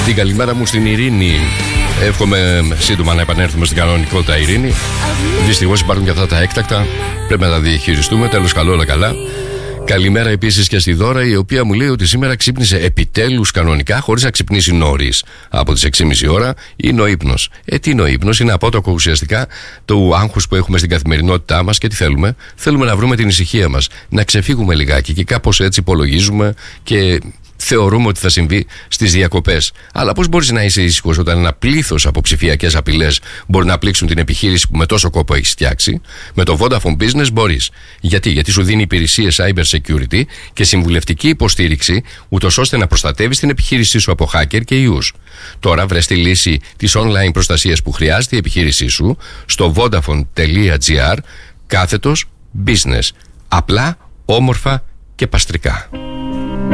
Την καλημέρα μου στην Ειρήνη. Εύχομαι σύντομα να επανέλθουμε στην κανονικότητα, Ειρήνη. Δυστυχώς υπάρχουν και αυτά τα έκτακτα. Πρέπει να τα διαχειριστούμε. Τέλος, καλό, όλα καλά. Καλημέρα επίσης και στη Δώρα, η οποία μου λέει ότι σήμερα ξύπνησε επιτέλους κανονικά, χωρίς να ξυπνήσει νωρίς από τις 6.30 ώρα. Είναι ο ύπνος. Τι είναι ο ύπνος? Είναι απότοκο ουσιαστικά του άγχους που έχουμε στην καθημερινότητά μας. Και τι θέλουμε? Θέλουμε να βρούμε την ησυχία μας, να ξεφύγουμε λιγάκι και κάπως έτσι υπολογίζουμε και θεωρούμε ότι θα συμβεί στις διακοπές. Αλλά πώς μπορείς να είσαι ήσυχος όταν ένα πλήθος από ψηφιακές απειλές μπορεί να πλήξουν την επιχείρηση που με τόσο κόπο έχεις φτιάξει? Με το Vodafone Business μπορείς. Γιατί σου δίνει υπηρεσίες cyber security και συμβουλευτική υποστήριξη, ούτως ώστε να προστατεύεις την επιχείρησή σου από hacker και ιούς. Τώρα βρες τη λύση της online προστασίας που χρειάζεται η επιχείρησή σου στο vodafone.gr/business. Απλά, όμορφα και παστρικά.